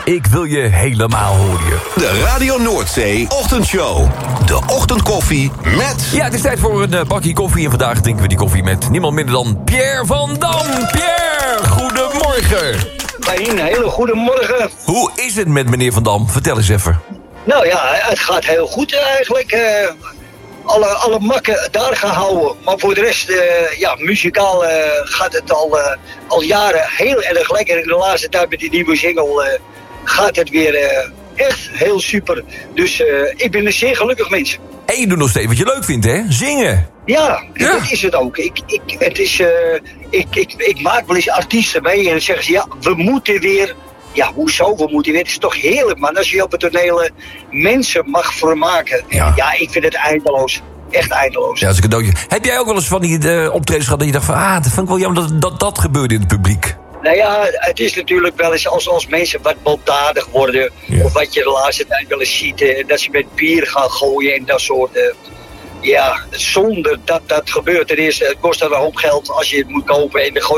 Ik wil je helemaal horen. De Radio Noordzee Ochtendshow. De ochtendkoffie met... Ja, het is tijd voor een bakje koffie. En vandaag drinken we die koffie met niemand minder dan Pierre van Dam. Pierre, goedemorgen. Een hele goede morgen. Hoe is het met meneer Van Dam? Vertel eens even. Nou ja, het gaat heel goed eigenlijk. Alle makken daar gehouden. Maar voor de rest, muzikaal gaat het al jaren heel erg lekker. In de laatste tijd met die nieuwe single gaat het weer echt heel super. Dus ik ben een zeer gelukkig mens. En je doet nog steeds wat je leuk vindt, hè? Zingen. Ja, dat is het ook. Ik maak wel eens artiesten mee en dan zeggen ze, ja, we moeten weer. Ja, hoezo? We moeten weer. Het is toch heerlijk, man. Als je op het toneel mensen mag vermaken. Ja, ik vind het eindeloos. Echt eindeloos. Ja, dat is een cadeautje. Heb jij ook wel eens van die optredens gehad dat je dacht van... dat vond ik wel jammer dat gebeurde in het publiek? Nou ja, het is natuurlijk wel eens als mensen wat baldadig worden... Ja. Of wat je de laatste tijd wel eens ziet... dat ze met bier gaan gooien en dat soort... zonder dat dat gebeurt. Ten eerste, het kost dan een hoop geld als je het moet kopen... en dan gooi